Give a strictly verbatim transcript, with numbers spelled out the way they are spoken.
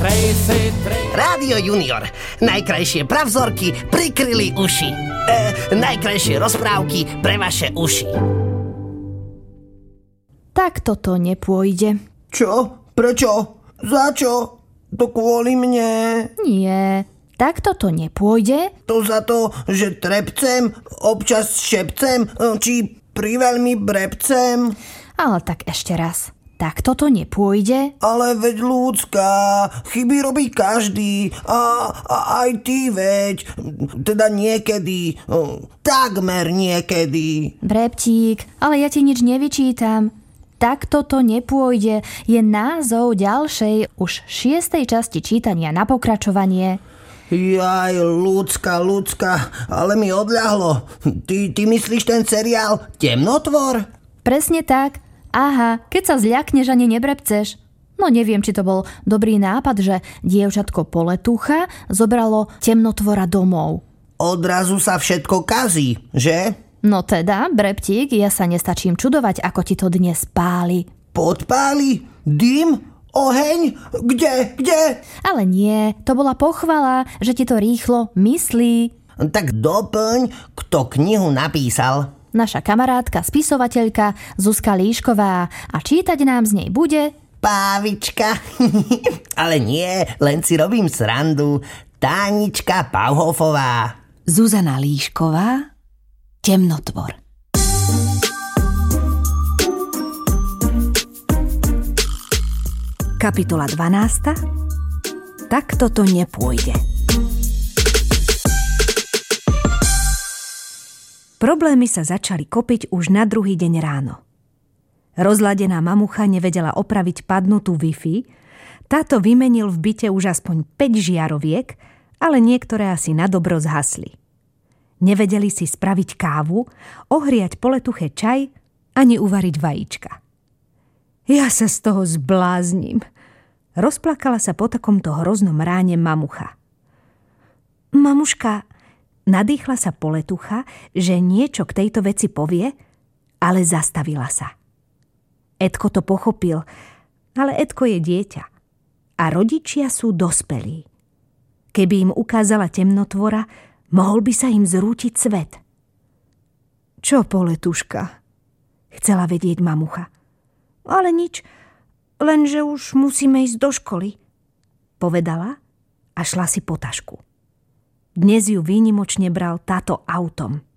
Tracy, Tracy. Rádio Junior. Najkrajšie pravzorky prikryli uši. E, najkrajšie rozprávky pre vaše uši. Tak toto nepôjde. Čo? Prečo? Za čo? To kvôli mne. Nie, tak toto nepôjde. To za to, že trepcem, občas šepcem, či priveľmi brebcem. Ale tak ešte raz. Tak toto nepôjde. Ale veď ľudská, chyby robí každý. A, a aj ty veď. Teda niekedy. Takmer niekedy. Brebtík, ale ja ti nič nevyčítam. Tak toto nepôjde je názov ďalšej, už šiestej časti čítania na pokračovanie. Jaj, ľudská, ľudská, ale mi odľahlo. Ty, ty myslíš ten seriál Temnotvor? Presne tak. Aha, keď sa zľakneš, ani nebrebceš. No neviem, či to bol dobrý nápad, že dievčatko Poletúcha zobralo Temnotvora domov. Odrazu sa všetko kazí, že? No teda, Brebtík, ja sa nestačím čudovať, ako ti to dnes páli. Podpáli? Dym? Oheň? Kde? Kde? Ale nie, to bola pochvala, že ti to rýchlo myslí. Tak doplň, kto knihu napísal. Naša kamarátka, spisovateľka Zuzka Líšková. A čítať nám z nej bude... Pávička. Ale nie, len si robím srandu. Tánička Pauhofová. Zuzana Líšková, Temnotvor. Kapitola dvanásta. Tak toto nepôjde. Problémy sa začali kopiť už na druhý deň ráno. Rozladená mamucha nevedela opraviť padnutú Wi-Fi, táto vymenil v byte už aspoň päť žiaroviek, ale niektoré asi nadobro zhasli. Nevedeli si spraviť kávu, ohriať Poletuche čaj, ani uvariť vajíčka. Ja sa z toho zblázním. Rozplakala sa po takomto hroznom ráne mamucha. Mamuška, nadýchla sa Poletucha, že niečo k tejto veci povie, ale zastavila sa. Edko to pochopil, ale Edko je dieťa a rodičia sú dospelí. Keby im ukázala Temnotvora, mohol by sa im zrútiť svet. Čo, Poletuška? Chcela vedieť mamucha. Ale nič, lenže už musíme ísť do školy, povedala a šla si po tašku. Dnes ju výnimočne bral táto autom.